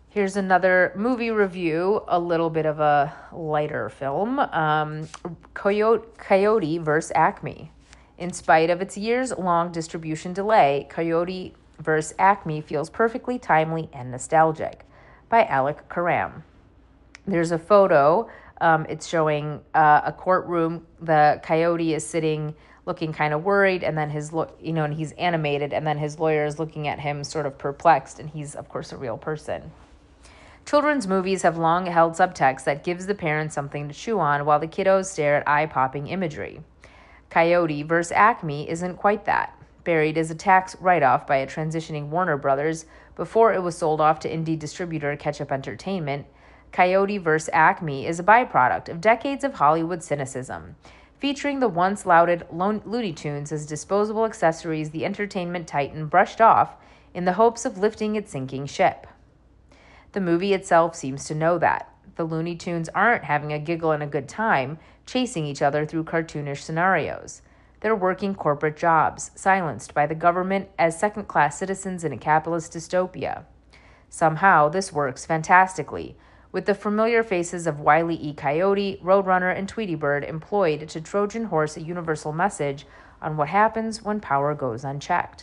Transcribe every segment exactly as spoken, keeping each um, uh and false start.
Here's another movie review, a little bit of a lighter film. Um, Coyote, Coyote versus. Acme. In spite of its years-long distribution delay, Coyote versus. Acme feels perfectly timely and nostalgic. By Alec Karam. There's a photo. Um, it's showing uh, a courtroom. The coyote is sitting, looking kind of worried, and then his, lo- you know, and he's animated, and then his lawyer is looking at him, sort of perplexed, and he's, of course, a real person. Children's movies have long held subtext that gives the parents something to chew on while the kiddos stare at eye-popping imagery. Coyote versus. Acme isn't quite that. Buried as a tax write-off by a transitioning Warner Brothers before it was sold off to indie distributor Ketchup Entertainment, Coyote versus. Acme is a byproduct of decades of Hollywood cynicism, featuring the once lauded Lo- Looney Tunes as disposable accessories the entertainment titan brushed off in the hopes of lifting its sinking ship. The movie itself seems to know that. The Looney Tunes aren't having a giggle and a good time, chasing each other through cartoonish scenarios. They're working corporate jobs, silenced by the government as second-class citizens in a capitalist dystopia. Somehow, this works fantastically, with the familiar faces of Wile E. Coyote, Roadrunner, and Tweety Bird employed to Trojan horse a universal message on what happens when power goes unchecked.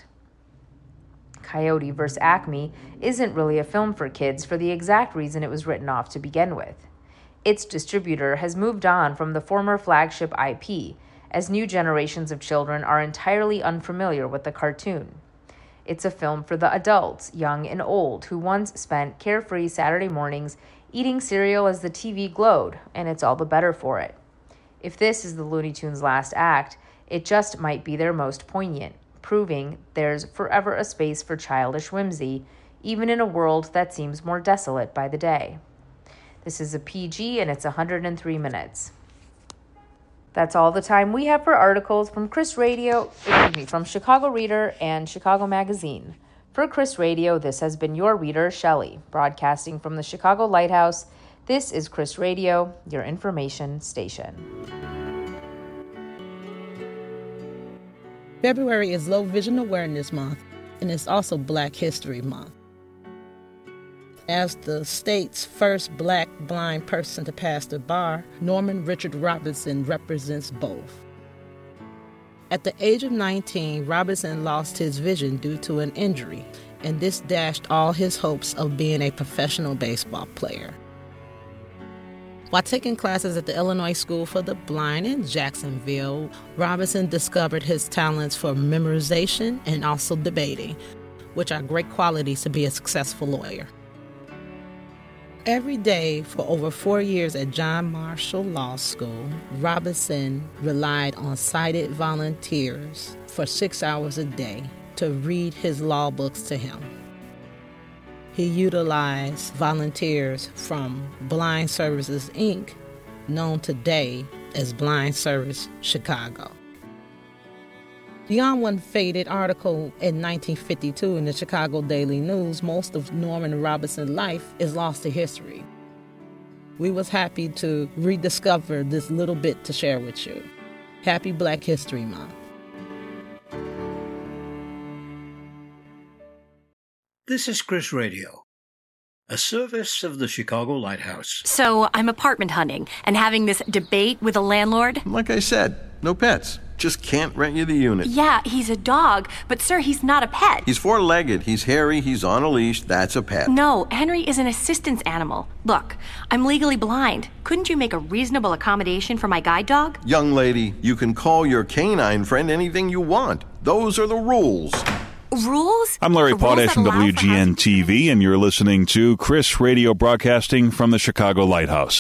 Coyote versus. Acme isn't really a film for kids for the exact reason it was written off to begin with. Its distributor has moved on from the former flagship I P, as new generations of children are entirely unfamiliar with the cartoon. It's a film for the adults, young and old, who once spent carefree Saturday mornings eating cereal as the T V glowed, and it's all the better for it. If this is the Looney Tunes' last act, it just might be their most poignant, proving there's forever a space for childish whimsy, even in a world that seems more desolate by the day. This is a P G, and it's one hundred three minutes. That's all the time we have for articles from Chris Radio, excuse me, from Chicago Reader and Chicago Magazine. For Chris Radio, this has been your reader, Shelley, broadcasting from the Chicago Lighthouse. This is Chris Radio, your information station. February is Low Vision Awareness Month, and it's also Black History Month. As the state's first black blind person to pass the bar, Norman Richard Robinson represents both. At the age of nineteen, Robinson lost his vision due to an injury, and this dashed all his hopes of being a professional baseball player. While taking classes at the Illinois School for the Blind in Jacksonville, Robinson discovered his talents for memorization and also debating, which are great qualities to be a successful lawyer. Every day for over four years at John Marshall Law School, Robinson relied on sighted volunteers for six hours a day to read his law books to him. He utilized volunteers from Blind Services, Incorporated, known today as Blind Service Chicago. Beyond one faded article in nineteen fifty-two in the Chicago Daily News, most of Norman Robinson's life is lost to history. We was happy to rediscover this little bit to share with you. Happy Black History Month. This is Chris Radio, a service of the Chicago Lighthouse. So I'm apartment hunting and having this debate with a landlord. Like I said, no pets. Just can't rent you the unit. Yeah, he's a dog, but sir, he's not a pet. He's four-legged, he's hairy, he's on a leash, that's a pet. No, Henry is an assistance animal. Look, I'm legally blind. Couldn't you make a reasonable accommodation for my guide dog? Young lady, you can call your canine friend anything you want. Those are the rules. Rules? I'm Larry The rules Potash that from allow W G N T V, and you're listening to Chris Radio broadcasting from the Chicago Lighthouse.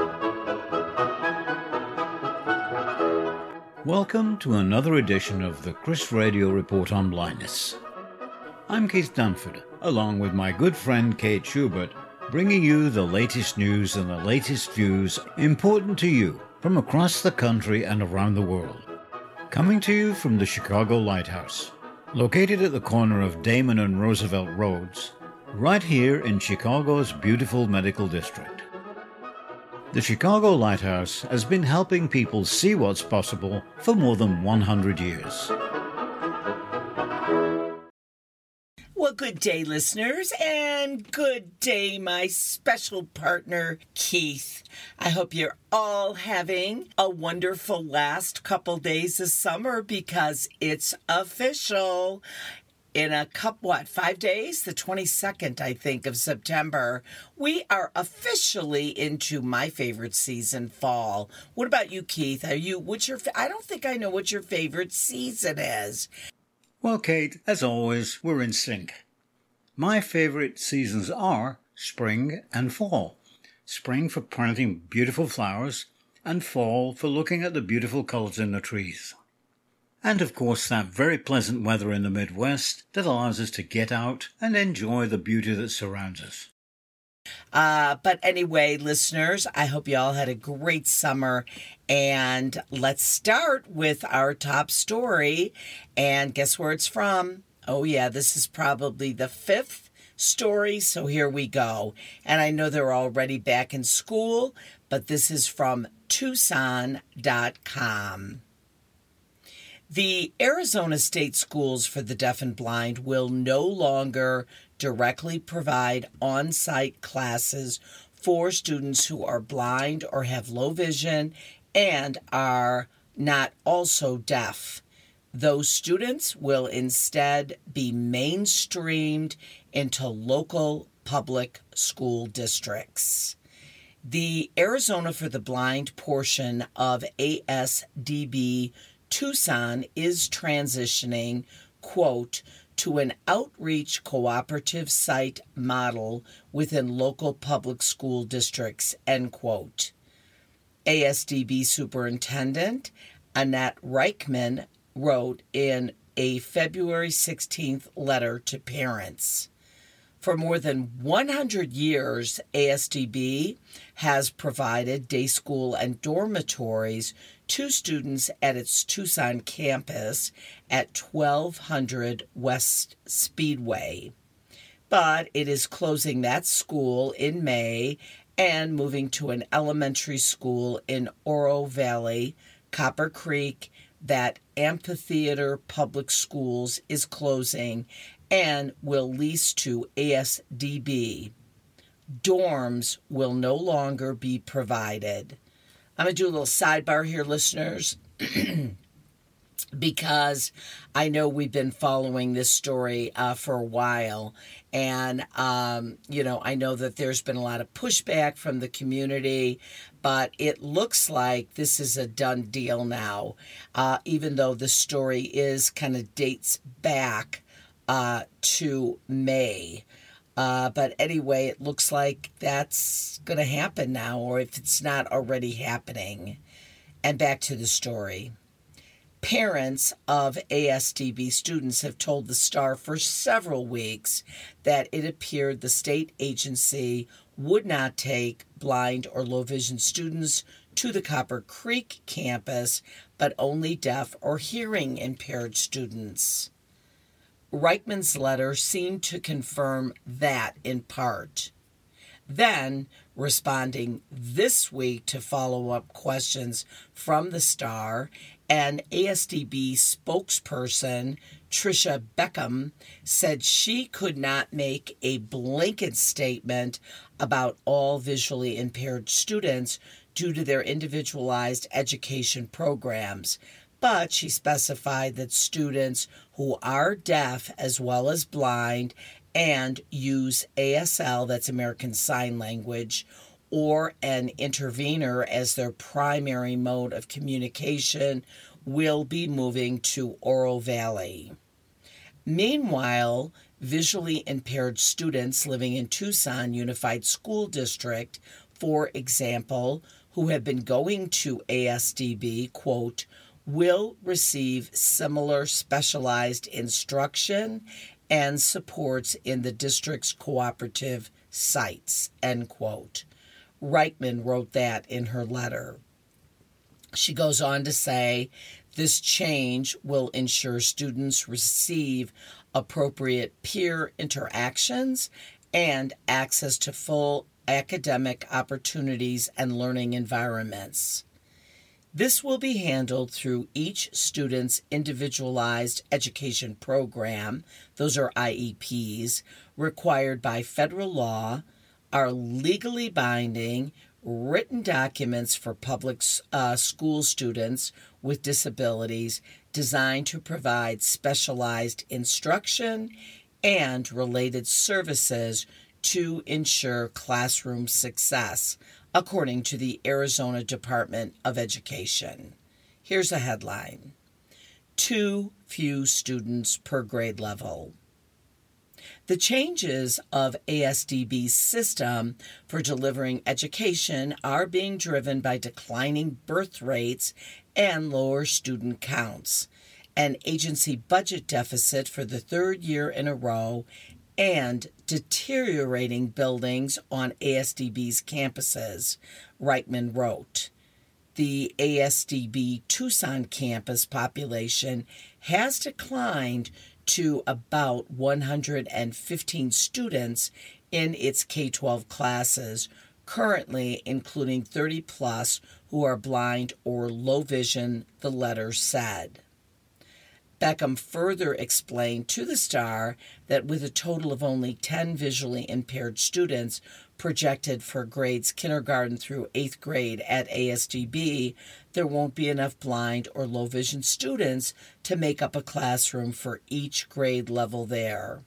Welcome to another edition of the Chris Radio Report on Blindness. I'm Keith Dunford, along with my good friend Kate Schubert, bringing you the latest news and the latest views important to you from across the country and around the world. Coming to you from the Chicago Lighthouse, located at the corner of Damon and Roosevelt Roads, right here in Chicago's beautiful medical district. The Chicago Lighthouse has been helping people see what's possible for more than one hundred years. Well, Well, good day, listeners, and good day, my special partner, Keith. I hope you're all having a wonderful last couple days of summer because it's official. In a couple, what, five days? The twenty-second, I think, of September, we are officially into my favorite season, fall. What about you, Keith? Are you, what's your, I don't think I know what your favorite season is. Well, Kate, as always, we're in sync. My favorite seasons are spring and fall. Spring for planting beautiful flowers, and fall for looking at the beautiful colors in the trees. And of course that very pleasant weather in the Midwest that allows us to get out and enjoy the beauty that surrounds us. Uh, but anyway, listeners, I hope you all had a great summer. And let's start with our top story. And guess where it's from? Oh, yeah, this is probably the fifth story. So here we go. And I know they're already back in school, but this is from Tucson dot com. The Arizona State Schools for the Deaf and Blind will no longer directly provide on-site classes for students who are blind or have low vision and are not also deaf. Those students will instead be mainstreamed into local public school districts. The Arizona for the Blind portion of A S D B Tucson is transitioning, quote, to an outreach cooperative site model within local public school districts, end quote. A S D B Superintendent Annette Reichman wrote in a February sixteenth letter to parents. For more than one hundred years, A S D B has provided day school and dormitories to students at its Tucson campus at twelve hundred West Speedway. But it is closing that school in May and moving to an elementary school in Oro Valley, Copper Creek, that Amphitheater Public Schools is closing and will lease to A S D B. Dorms will no longer be provided. I'm going to do a little sidebar here, listeners, because I know we've been following this story uh, for a while. And, um, you know, I know that there's been a lot of pushback from the community, but it looks like this is a done deal now, uh, even though the story is kind of dates back uh, to May. Uh, but anyway, it looks like that's going to happen now, or if it's not already happening. And back to the story. Parents of A S D B students have told the Star for several weeks that it appeared the state agency would not take blind or low vision students to the Copper Creek campus, but only deaf or hearing impaired students. Reichman's letter seemed to confirm that in part. Then, responding this week to follow-up questions from the Star, an A S D B spokesperson, Tricia Beckham, said she could not make a blanket statement about all visually impaired students due to their individualized education programs. But she specified that students who are deaf as well as blind and use A S L, that's American Sign Language, or an intervener as their primary mode of communication will be moving to Oro Valley. Meanwhile, visually impaired students living in Tucson Unified School District, for example, who have been going to A S D B, quote, will receive similar specialized instruction and supports in the district's cooperative sites, end quote. Reichman wrote that in her letter. She goes on to say, this change will ensure students receive appropriate peer interactions and access to full academic opportunities and learning environments. This will be handled through each student's individualized education program, those are I E Ps, required by federal law, are legally binding, written documents for public uh, school students with disabilities designed to provide specialized instruction and related services to ensure classroom success, according to the Arizona Department of Education. Here's a headline: Too few students per grade level. The changes of A S D B's system for delivering education are being driven by declining birth rates and lower student counts, an agency budget deficit for the third year in a row, and deteriorating buildings on A S D B's campuses, Reitman wrote. The A S D B Tucson campus population has declined to about one hundred fifteen students in its K twelve classes, currently including thirty plus who are blind or low vision, the letter said. Beckham further explained to the Star that with a total of only ten visually impaired students projected for grades kindergarten through eighth grade at A S D B, there won't be enough blind or low vision students to make up a classroom for each grade level there.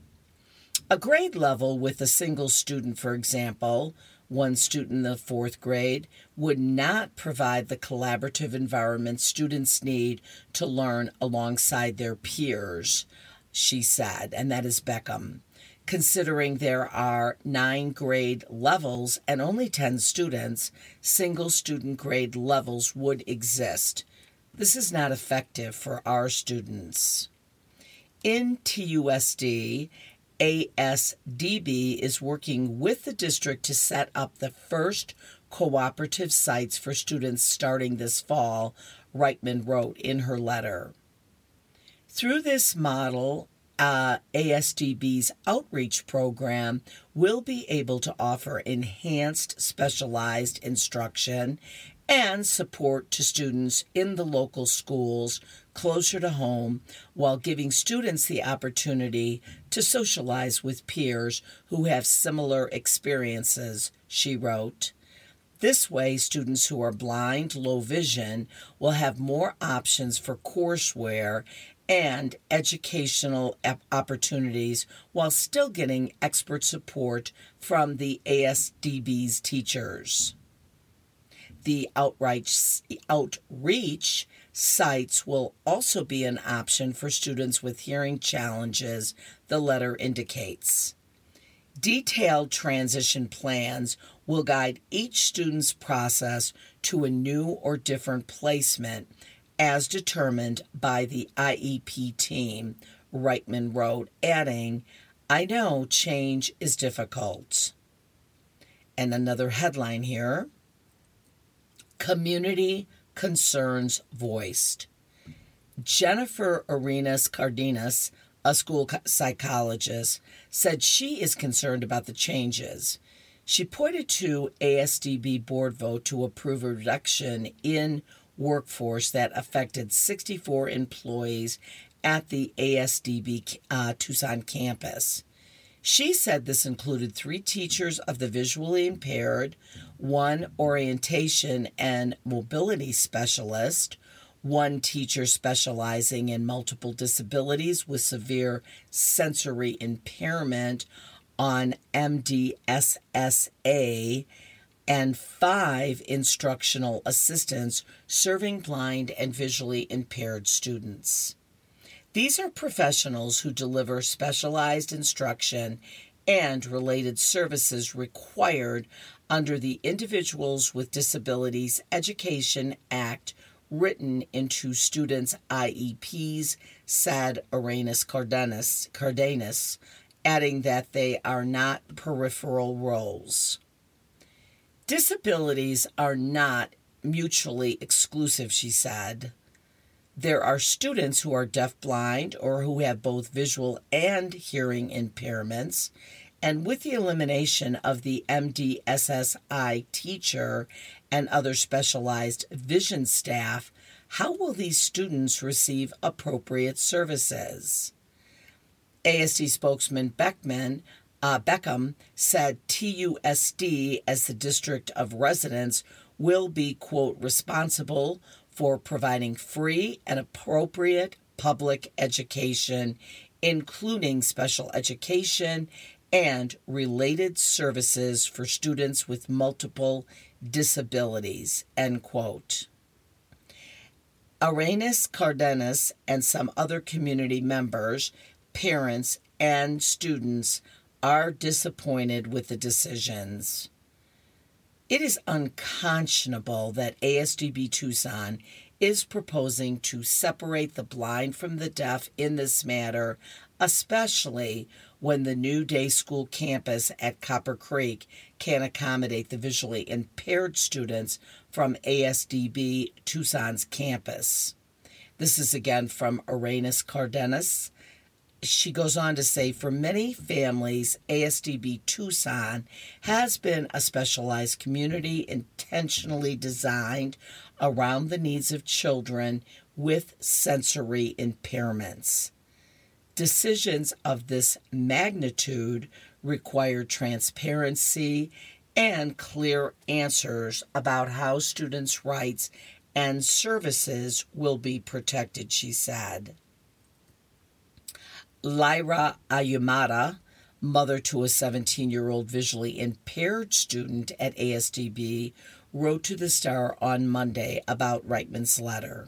A grade level with a single student, for example, one student in the fourth grade, would not provide the collaborative environment students need to learn alongside their peers, she said, and that is Beckham. Considering there are nine grade levels and only ten students, single student grade levels would exist. This is not effective for our students. In T U S D, A S D B is working with the district to set up the first cooperative sites for students starting this fall, Reitman wrote in her letter. Through this model, uh, A S D B's outreach program will be able to offer enhanced specialized instruction and support to students in the local schools closer to home, while giving students the opportunity to socialize with peers who have similar experiences, she wrote. This way, students who are blind, low vision will have more options for courseware and educational opportunities while still getting expert support from the A S D B's teachers. The outreach, outreach sites will also be an option for students with hearing challenges, the letter indicates. Detailed transition plans will guide each student's process to a new or different placement as determined by the I E P team, Reitman wrote, adding, I know change is difficult. And another headline here. Community concerns voiced. Jennifer Arenas Cardenas, a school psychologist, said she is concerned about the changes. She pointed to A S D B board vote to approve a reduction in workforce that affected sixty-four employees at the A S D B uh, Tucson campus. She said this included three teachers of the visually impaired, one orientation and mobility specialist, one teacher specializing in multiple disabilities with severe sensory impairment on M D S S A, and five instructional assistants serving blind and visually impaired students. These are professionals who deliver specialized instruction and related services required under the Individuals with Disabilities Education Act written into students' I E Ps, said Arenas Cardenas, Cardenas, adding that they are not peripheral roles. Disabilities are not mutually exclusive, she said. There are students who are deafblind or who have both visual and hearing impairments, And with the elimination of the M D S S I teacher and other specialized vision staff, how will these students receive appropriate services? A S D spokesman Beckman, uh, Beckham said T U S D, as the district of residence, will be, quote, responsible for providing free and appropriate public education, including special education and related services for students with multiple disabilities, end quote. Arenas Cardenas and some other community members, parents, and students are disappointed with the decisions. It is unconscionable that A S D B Tucson is proposing to separate the blind from the deaf in this matter, especially when the new day school campus at Copper Creek can accommodate the visually impaired students from A S D B Tucson's campus. This is again from Arenas Cardenas. She goes on to say, for many families, A S D B Tucson has been a specialized community intentionally designed around the needs of children with sensory impairments. Decisions of this magnitude require transparency and clear answers about how students' rights and services will be protected, she said. Lyra Ayumada, mother to a seventeen-year-old visually impaired student at A S D B, wrote to the Star on Monday about Reitman's letter.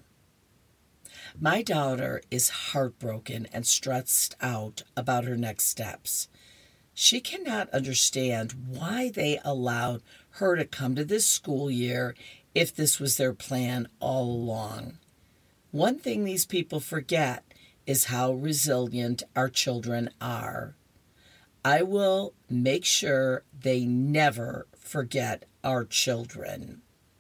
My daughter is heartbroken and stressed out about her next steps. She cannot understand why they allowed her to come to this school year if this was their plan all along. One thing these people forget is how resilient our children are. I will make sure they never forget our children.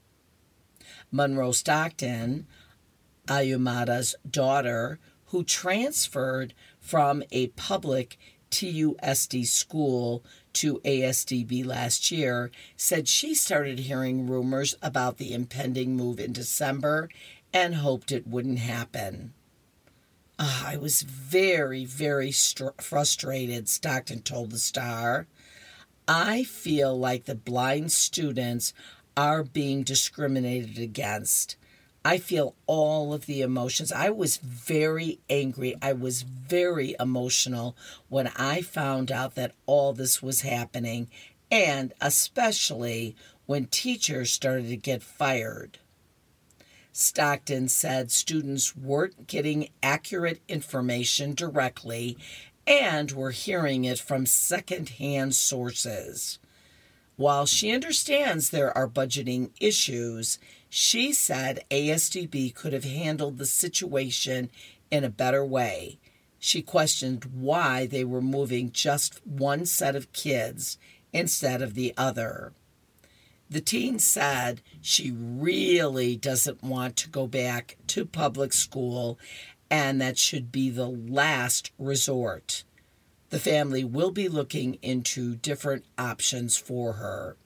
Monroe Stockton, Ayumada's daughter, who transferred from a public T U S D school to A S D B last year, said she started hearing rumors about the impending move in December and hoped it wouldn't happen. Uh, I was very, very str- frustrated, Stockton told the Star. I feel like the blind students are being discriminated against. I feel all of the emotions. I was very angry. I was very emotional when I found out that all this was happening, and especially when teachers started to get fired. Stockton said students weren't getting accurate information directly and were hearing it from secondhand sources. While she understands there are budgeting issues, she said A S D B could have handled the situation in a better way. She questioned why they were moving just one set of kids instead of the other. The teen said she really doesn't want to go back to public school and that should be the last resort. The family will be looking into different options for her.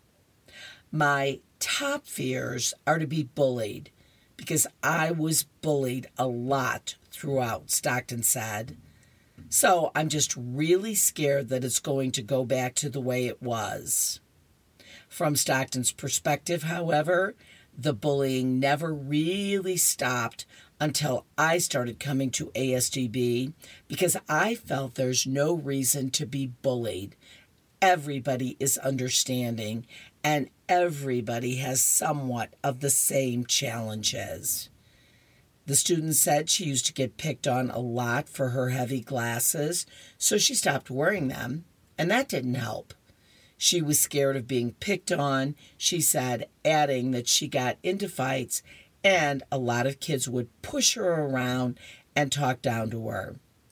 My top fears are to be bullied because I was bullied a lot throughout, Stockton said. So I'm just really scared that it's going to go back to the way it was. From Stockton's perspective, however, the bullying never really stopped until I started coming to A S D B because I felt there's no reason to be bullied. Everybody is understanding and everybody has somewhat of the same challenges. The student said she used to get picked on a lot for her heavy glasses, so she stopped wearing them, and that didn't help. She was scared of being picked on, she said, adding that she got into fights and a lot of kids would push her around and talk down to her.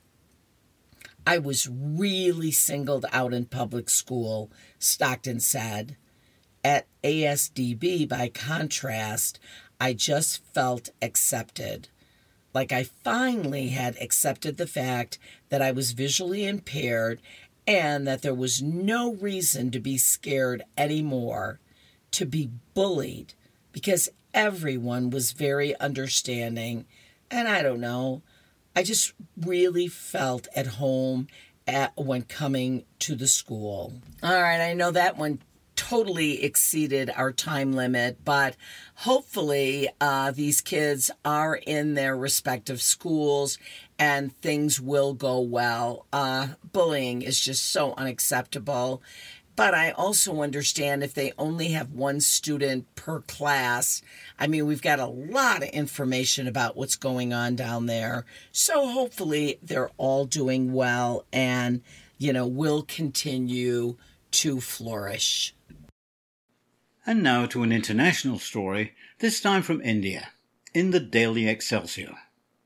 I was really singled out in public school, Stockton said. At A S D B, by contrast, I just felt accepted. Like I finally had accepted the fact that I was visually impaired and that there was no reason to be scared anymore, to be bullied, because everyone was very understanding. And I don't know, I just really felt at home at, when coming to the school. All right, I know that one totally exceeded our time limit, but hopefully uh, these kids are in their respective schools and things will go well. Uh, bullying is just so unacceptable. But I also understand if they only have one student per class. I mean, we've got a lot of information about what's going on down there. So hopefully they're all doing well and, you know, will continue to flourish. And now to an international story, this time from India, in the Daily Excelsior.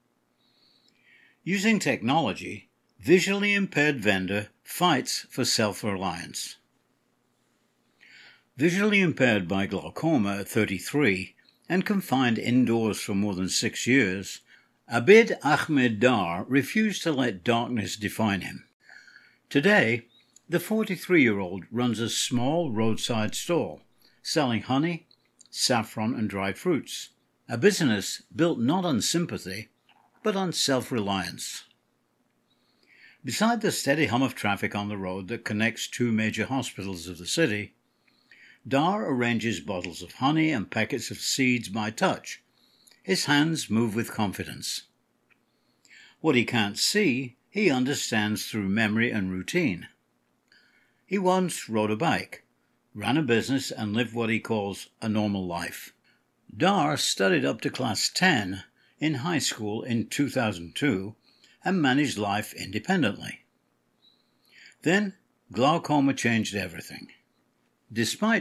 Using technology, visually impaired vendor fights for self-reliance. Visually impaired by glaucoma at thirty-three and confined indoors for more than six years, Abid Ahmed Dar refused to let darkness define him. Today, the forty-three-year-old runs a small roadside stall, selling honey, saffron and dried fruits, a business built not on sympathy, but on self-reliance. Beside the steady hum of traffic on the road that connects two major hospitals of the city, Dar arranges bottles of honey and packets of seeds by touch. His hands move with confidence. What he can't see, he understands through memory and routine. He once rode a bike, ran a business, and lived what he calls a normal life. Dar studied up to class ten in high school in two thousand two and managed life independently. Then glaucoma changed everything. Despite